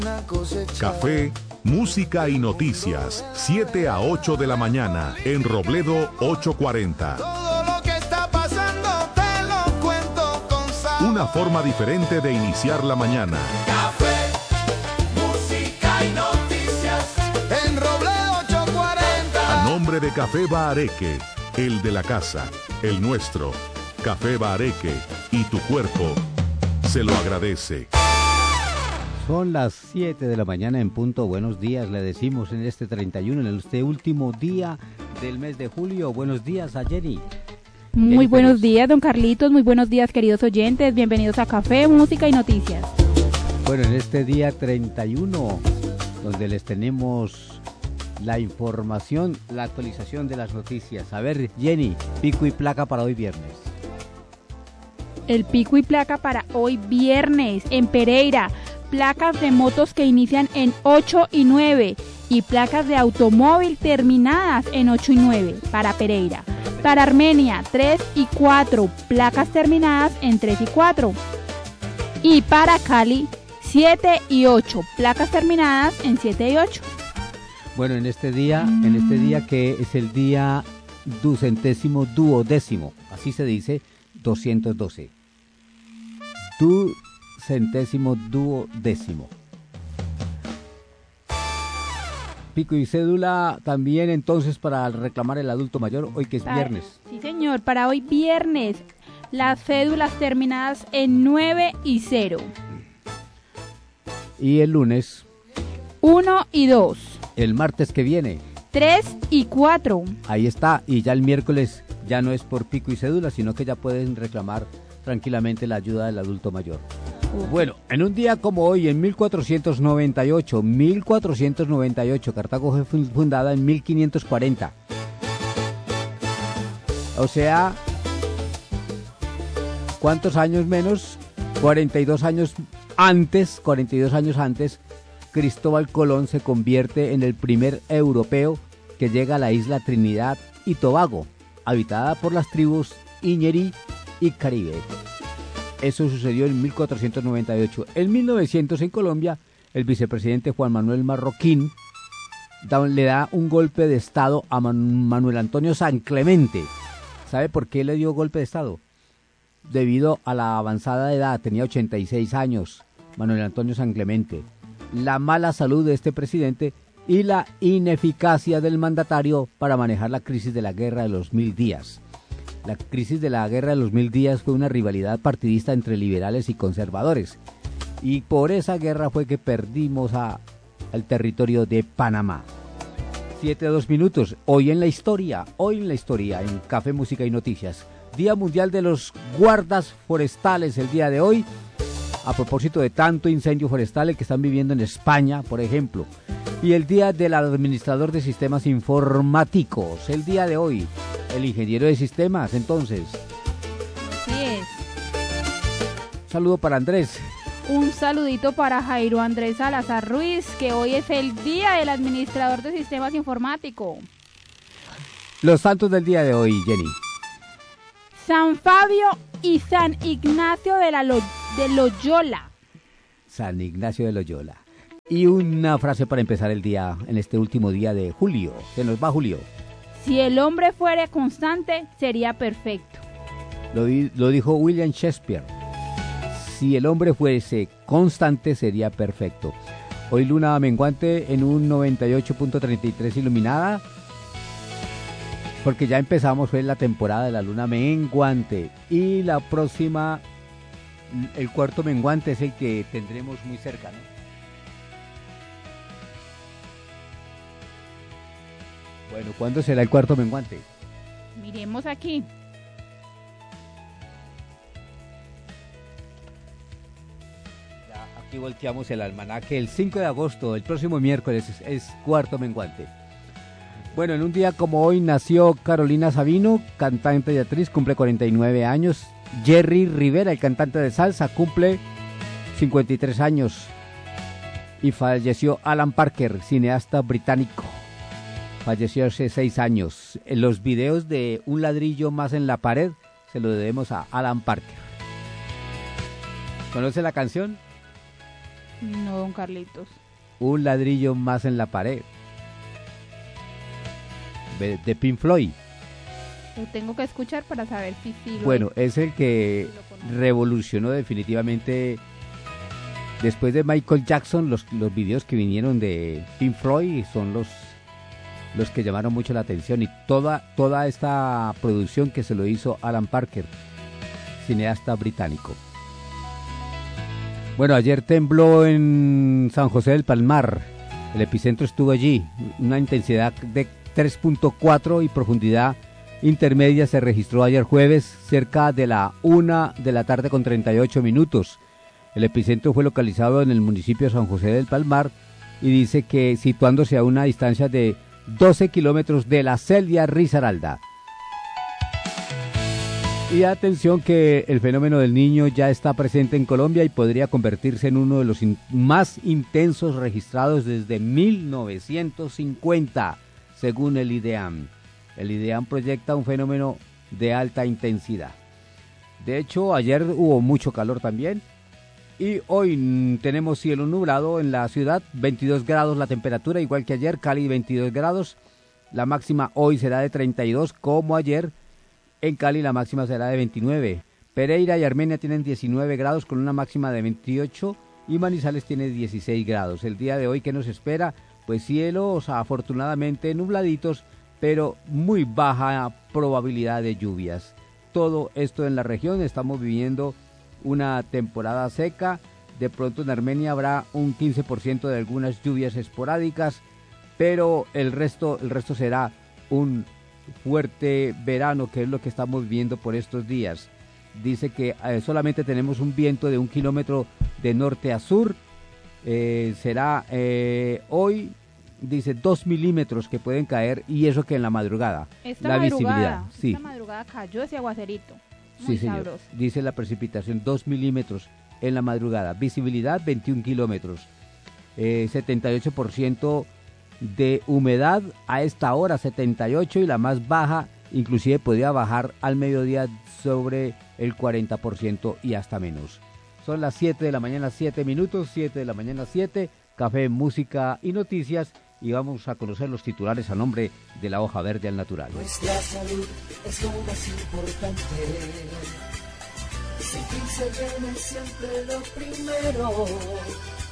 Café, música y noticias, 7 a 8 de la mañana, en Robledo 840. Todo lo que está pasando te lo cuento con sabor. Una forma diferente de iniciar la mañana. Café, música y noticias, en Robledo 840. A nombre de Café Bahareque, el de la casa, el nuestro. Café Bahareque y tu cuerpo se lo agradece. Son las 7 de la mañana en punto. Buenos días, le decimos en este 31, en este último día del mes de julio. Buenos días a Jenny. Muy buenos días, don Carlitos. Muy buenos días, queridos oyentes. Bienvenidos a Café, Música y Noticias. Bueno, en este día 31, donde les tenemos la información, la actualización de las noticias. A ver, Jenny, pico y placa para hoy viernes. El pico y placa para hoy viernes en Pereira. Placas de motos que inician en 8 y 9 y placas de automóvil terminadas en 8 y 9 para Pereira. Para Armenia, 3 y 4, placas terminadas en 3 y 4. Y para Cali, 7 y 8, placas terminadas en 7 y 8. Bueno, en este día que es el día duodécimo, así se dice, 212. Duodécimo. Pico y cédula también entonces para reclamar el adulto mayor, hoy que es viernes. Sí, señor, para hoy viernes, las cédulas terminadas en 9 y 0. Y el lunes. 1 y 2. El martes que viene. 3 y 4. Ahí está, y ya el miércoles ya no es por pico y cédula, sino que ya pueden reclamar tranquilamente la ayuda del adulto mayor. Bueno, en un día como hoy, en 1498, Cartago fue fundada en 1540. O sea, ¿cuántos años menos? 42 años antes, Cristóbal Colón se convierte en el primer europeo que llega a la isla Trinidad y Tobago, habitada por las tribus Iñeri y Caribe. Eso sucedió en 1498. En 1900 en Colombia, el vicepresidente Juan Manuel Marroquín le da un golpe de estado a Manuel Antonio San Clemente. ¿Sabe por qué le dio golpe de estado? Debido a la avanzada edad, tenía 86 años, Manuel Antonio San Clemente, la mala salud de este presidente y la ineficacia del mandatario para manejar la crisis de la Guerra de los 1000 días. La crisis de la Guerra de los 1000 días fue una rivalidad partidista entre liberales y conservadores. Y por esa guerra fue que perdimos al territorio de Panamá. 7:02. Hoy en la historia, en Café, Música y Noticias. Día Mundial de los Guardas Forestales el día de hoy. A propósito de tanto incendio forestal que están viviendo en España, por ejemplo. Y el Día del Administrador de Sistemas Informáticos, el día de hoy. El ingeniero de sistemas, entonces. Así es. Saludo para Andrés. Un saludito para Jairo Andrés Salazar Ruiz, que hoy es el Día del Administrador de Sistemas Informáticos. Los santos del día de hoy, Jenny. San Fabio y San Ignacio de Loyola. San Ignacio de Loyola. Y una frase para empezar el día, en este último día de julio. Se nos va Julio. Si el hombre fuera constante, sería perfecto. Lo dijo William Shakespeare. Si el hombre fuese constante, sería perfecto. Hoy luna menguante en un 98.33 iluminada. Porque ya empezamos, fue la temporada de la luna menguante. Y la próxima, el cuarto menguante es el que tendremos muy cerca, ¿no? Bueno, ¿cuándo será el cuarto menguante? Miremos aquí. Ya aquí volteamos el almanaque. El 5 de agosto, el próximo miércoles, es cuarto menguante. Bueno, en un día como hoy nació Carolina Sabino, cantante y actriz, cumple 49 años. Jerry Rivera, el cantante de salsa, cumple 53 años. Y falleció Alan Parker, cineasta británico. Falleció hace 6 años. En los videos de Un ladrillo más en la pared se lo debemos a Alan Parker. ¿Conoce la canción? No, don Carlitos. Un ladrillo más en la pared. De Pink Floyd. Lo tengo que escuchar para saber si sí lo Bueno, es el que sí lo conozco. revolucionó definitivamente. Después de Michael Jackson, los videos que vinieron de Pink Floyd son los que llamaron mucho la atención, y toda esta producción que se lo hizo Alan Parker, cineasta británico. Bueno, ayer tembló en San José del Palmar. El epicentro estuvo allí. Una intensidad de 3.4 y profundidad intermedia se registró ayer jueves cerca de la 1 de la tarde con 38 minutos. El epicentro fue localizado en el municipio de San José del Palmar y dice que situándose a una distancia de 12 kilómetros de la Celia Risaralda. Y atención que el fenómeno del Niño ya está presente en Colombia y podría convertirse en uno de los más intensos registrados desde 1950, según el IDEAM. El IDEAM proyecta un fenómeno de alta intensidad. De hecho, ayer hubo mucho calor también. Y hoy tenemos cielo nublado en la ciudad, 22 grados la temperatura, igual que ayer, Cali 22 grados. La máxima hoy será de 32 como ayer. En Cali la máxima será de 29. Pereira y Armenia tienen 19 grados con una máxima de 28 y Manizales tiene 16 grados. El día de hoy, ¿qué nos espera? Pues cielos afortunadamente nubladitos, pero muy baja probabilidad de lluvias. Todo esto en la región, estamos viviendo una temporada seca. De pronto en Armenia habrá un 15% de algunas lluvias esporádicas, pero el resto será un fuerte verano, que es lo que estamos viviendo por estos días. Dice que solamente tenemos un viento de 1 kilómetro de norte a sur. Será hoy, dice, 2 milímetros que pueden caer, y eso que en la madrugada. Visibilidad. Sí. Esta madrugada cayó ese aguacerito. Sí, señor. Sabroso. Dice la precipitación 2 milímetros en la madrugada. Visibilidad 21 kilómetros. 78% de humedad a esta hora, 78, y la más baja inclusive podría bajar al mediodía sobre el 40% y hasta menos. Son las 7 de la mañana, 7 minutos, 7 de la mañana, 7. Café, música y noticias. Y vamos a conocer los titulares a nombre de la hoja verde al natural. Nuestra salud es lo más importante. Sentirse bien es siempre lo primero.